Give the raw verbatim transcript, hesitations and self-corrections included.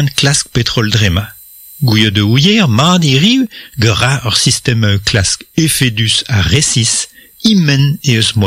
klask petrol drema. Gouille de ouier, mad et rive, gera ur système klask effedus a resis, immen e eus